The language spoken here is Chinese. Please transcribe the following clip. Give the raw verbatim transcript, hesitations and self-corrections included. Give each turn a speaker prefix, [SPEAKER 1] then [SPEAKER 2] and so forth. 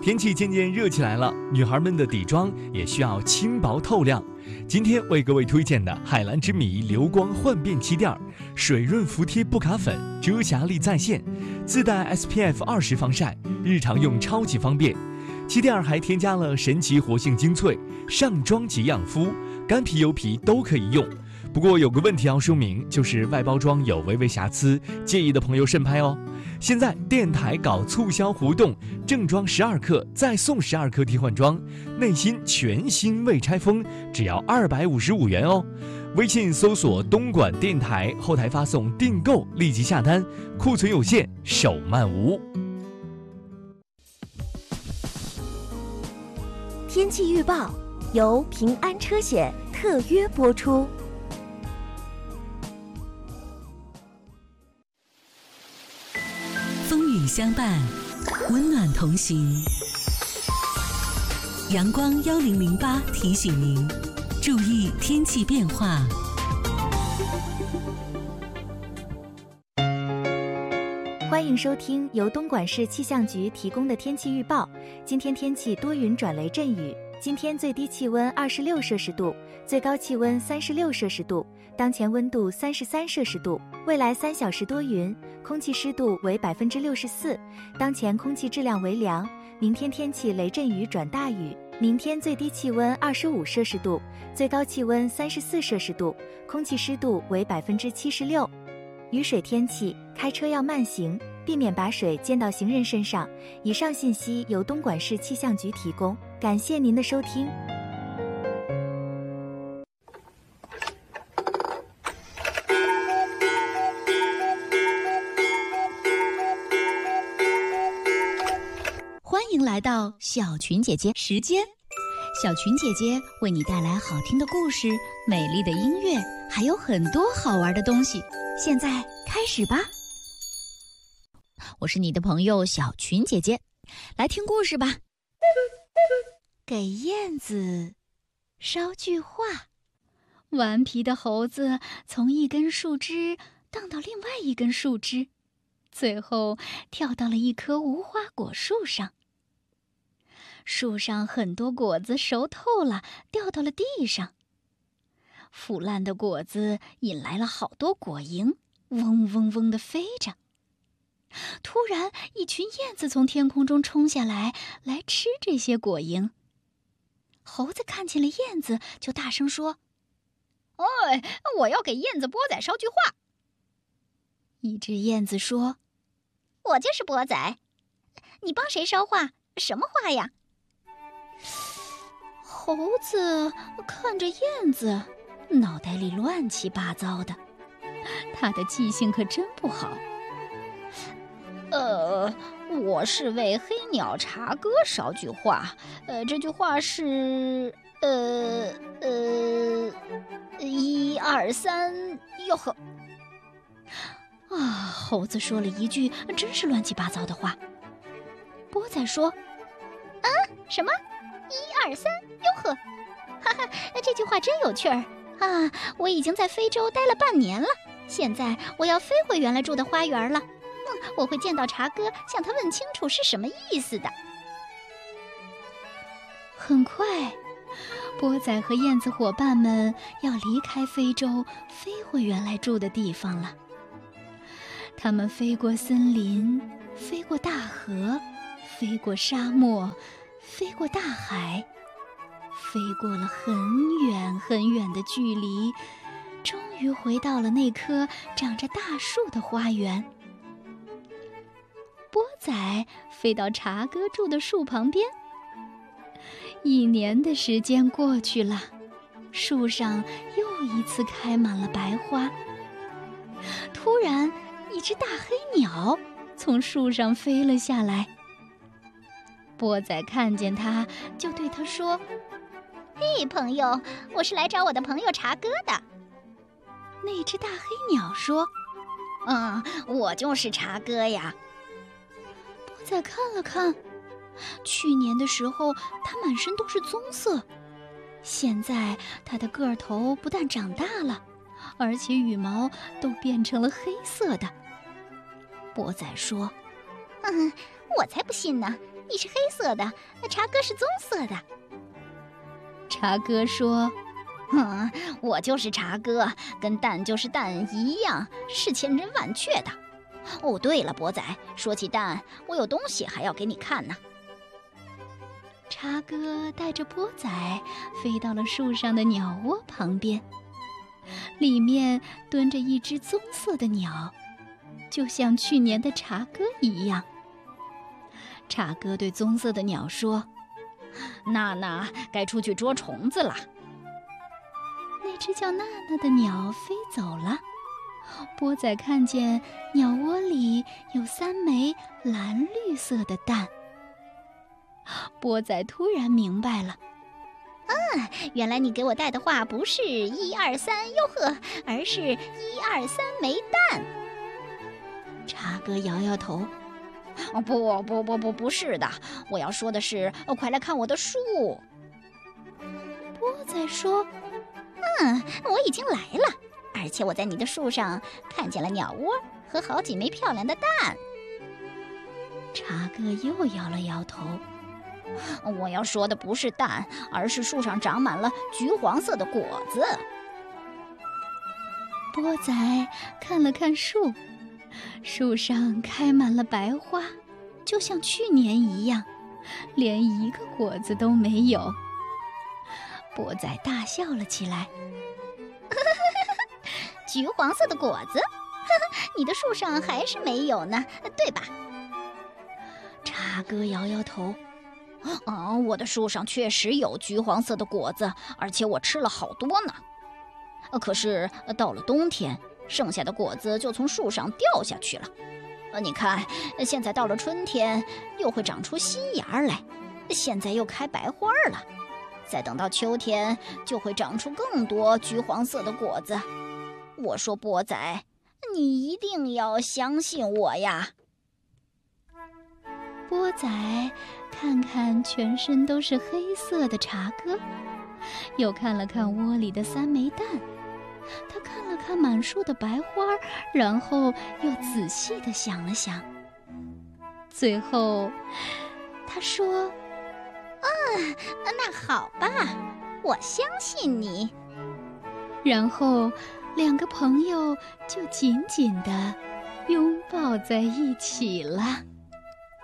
[SPEAKER 1] 天气渐渐热起来了，女孩们的底妆也需要轻薄透亮。今天为各位推荐的海蓝之谜流光焕变气垫，水润服帖不卡粉，遮瑕力在线，自带 S P F 二十 防晒，日常用超级方便。气垫还添加了神奇活性精粹，上妆即养肤，干皮油皮都可以用。不过有个问题要说明，就是外包装有微微瑕疵，介意的朋友慎拍哦。现在电台搞促销活动，正装十二克再送十二克替换装，内心全新未拆封，只要二百五十五元哦。微信搜索东莞电台，后台发送订购，立即下单，库存有限，手慢无。
[SPEAKER 2] 天气预报由平安车险特约播出。
[SPEAKER 3] 风雨相伴，温暖同行。阳光幺零零八提醒您，注意天气变化。
[SPEAKER 2] 欢迎收听由东莞市气象局提供的天气预报。今天天气多云转雷阵雨，今天最低气温二十六摄氏度，最高气温三十六摄氏度，当前温度三十三摄氏度。未来三小时多云，空气湿度为百分之六十四，当前空气质量为良。明天天气雷阵雨转大雨，明天最低气温二十五摄氏度，最高气温三十四摄氏度，空气湿度为百分之七十六。雨水天气，开车要慢行，避免把水溅到行人身上。以上信息由东莞市气象局提供，感谢您的收听。
[SPEAKER 4] 欢迎来到小群姐姐时间，小群姐姐为你带来好听的故事、美丽的音乐，还有很多好玩的东西。现在开始吧，我是你的朋友小群姐姐，来听故事吧。给燕子捎句话。顽皮的猴子从一根树枝荡到另外一根树枝，最后跳到了一棵无花果树上。树上很多果子熟透了，掉到了地上。腐烂的果子引来了好多果蝇，嗡嗡嗡地飞着。突然，一群燕子从天空中冲下来，来吃这些果蝇。猴子看见了燕子，就大声说：“哎，我要给燕子波仔捎句话。”一只燕子说：“我就是波仔，你帮谁捎话？什么话呀？”猴子看着燕子，脑袋里乱七八糟的，他的记性可真不好。呃，我是为黑鸟茶哥捎句话，呃，这句话是，呃呃，一二三，哟呵！啊，猴子说了一句真是乱七八糟的话。波仔说：“啊，什么？一二三，哟呵！哈哈，这句话真有趣儿啊！我已经在非洲待了半年了，现在我要飞回原来住的花园了。嗯，我会见到茶哥，向他问清楚是什么意思的。”很快，波仔和燕子伙伴们要离开非洲，飞回原来住的地方了。他们飞过森林，飞过大河，飞过沙漠，飞过大海，飞过了很远很远的距离，终于回到了那棵长着大树的花园。波仔飞到茶哥住的树旁边。一年的时间过去了，树上又一次开满了白花。突然，一只大黑鸟从树上飞了下来。波仔看见它，就对它说：“嘿，朋友，我是来找我的朋友茶哥的。”那只大黑鸟说：“嗯，我就是茶哥呀。”波仔看了看，去年的时候他满身都是棕色，现在他的个头不但长大了，而且羽毛都变成了黑色的。波仔说：“嗯，我才不信呢， 你是黑色的，茶哥是棕色的。茶哥说：“哼，我就是茶哥，跟蛋就是蛋一样，是千真万确的。哦，对了，波仔，说起蛋，我有东西还要给你看呢。”茶哥带着波仔飞到了树上的鸟窝旁边，里面蹲着一只棕色的鸟，就像去年的茶哥一样。茶哥对棕色的鸟说：“娜娜，该出去捉虫子了。”那只叫娜娜的鸟飞走了。波仔看见鸟窝里有三枚蓝绿色的蛋。波仔突然明白了，啊，原来你给我带的话不是一二三哟呵，而是一二三枚蛋。茶哥摇摇头，哦，不不不不不是的，我要说的是，哦，快来看我的树。波仔说：“嗯，我已经来了，而且我在你的树上看见了鸟窝和好几枚漂亮的蛋。”茶哥又摇了摇头，我要说的不是蛋，而是树上长满了橘黄色的果子。波仔看了看树，树上开满了白花，就像去年一样，连一个果子都没有。波仔大笑了起来，橘黄色的果子，你的树上还是没有呢，对吧？茶哥摇摇头，啊，我的树上确实有橘黄色的果子，而且我吃了好多呢。可是到了冬天，剩下的果子就从树上掉下去了。你看，现在到了春天，又会长出新芽来，现在又开白花了。再等到秋天，就会长出更多橘黄色的果子。我说波仔，你一定要相信我呀。波仔看看全身都是黑色的茶哥，又看了看窝里的三枚蛋，他看了看满树的白花，然后又仔细地想了想，最后他说：“啊，那好吧，我相信你。”然后两个朋友就紧紧地拥抱在一起了。